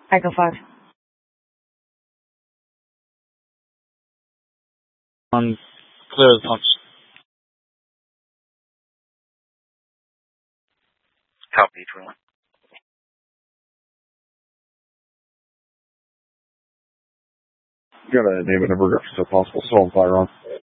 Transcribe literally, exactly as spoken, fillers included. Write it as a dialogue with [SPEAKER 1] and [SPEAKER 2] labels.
[SPEAKER 1] Echo five.
[SPEAKER 2] On clear the pumps.
[SPEAKER 3] Copy, twenty-one.
[SPEAKER 4] Got a name and number reference if possible. Still on fire on.